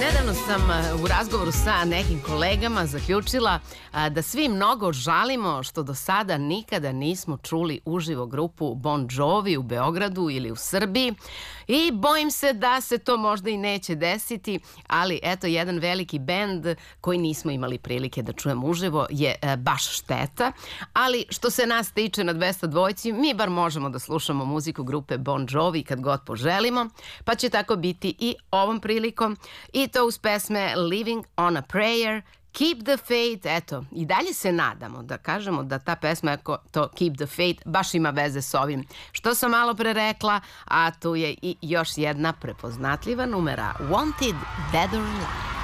Nedavno sam u razgovoru sa nekim kolegama zaključila da svi mnogo žalimo što do sada nikada nismo čuli uživo grupu Bon Jovi u Beogradu ili u Srbiji i bojim se da se to možda i neće desiti, ali eto, jedan veliki bend koji nismo imali prilike da čujemo uživo je baš šteta, ali što se nas tiče na 202, mi bar možemo da slušamo muziku grupe Bon Jovi kad god poželimo, pa će tako biti i ovom prilikom, i to uz pesme Living on a Prayer, Keep the Faith. Eto, i dalje se nadamo da kažemo da ta pesma, to Keep the Faith, baš ima veze s ovim što sam malo pre rekla, a tu je i još jedna prepoznatljiva numera, Wanted Dead or Alive.